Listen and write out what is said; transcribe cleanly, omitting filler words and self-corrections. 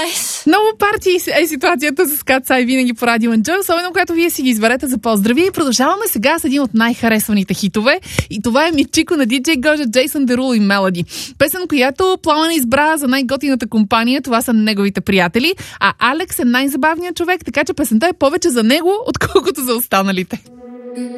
Yes. Много парти е ситуацията с Кацай винаги по Радио Enjoy, особено когато вие си ги изберете за поздрави. И продължаваме сега с един от най-харесваните хитове. И това е Мичико на DJ Гожа, Джейсън Дерул и Мелоди. Песен, която Пламен избра за най-готината компания. Това са неговите приятели. А Алекс е най-забавният човек, така че песента е повече за него, отколкото за останалите.